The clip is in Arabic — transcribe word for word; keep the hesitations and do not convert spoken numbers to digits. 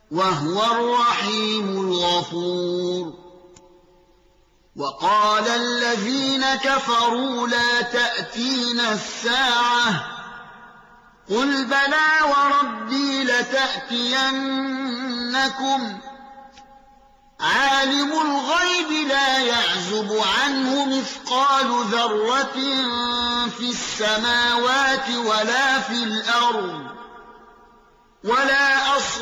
وهو الرحيم الغفور. وقال الذين كفروا لا تأتينا الساعة قل بلى وربي لتأتينكم عالم الغيب لا يعزب عنه مثقال ذرة في السماوات ولا في الأرض ولا أصغر